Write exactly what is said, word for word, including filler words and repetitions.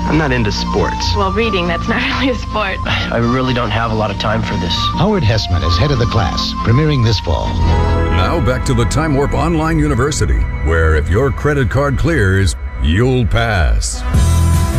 I'm not into sports. Well, reading, that's not really a sport. I really don't have a lot of time for this. Howard Hessman is head of the class, premiering this fall. Now back to the Time Warp Online University, where if your credit card clears, you'll pass.